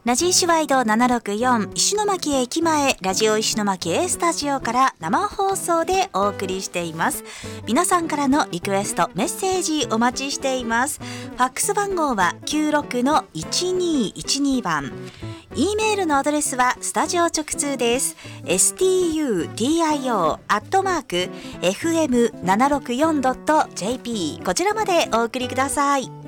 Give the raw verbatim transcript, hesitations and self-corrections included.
ラジ石ワイドななろくよん石巻駅前ラジオ石巻 A スタジオから生放送でお送りしています。皆さんからのリクエストメッセージお待ちしています。ファックス番号は きゅうろくのいちにいちに 番、 E メールのアドレスはスタジオ直通です。 エスティーユーティーアイオー アットマーク エフエムななろくよんドットジェーピー こちらまでお送りください。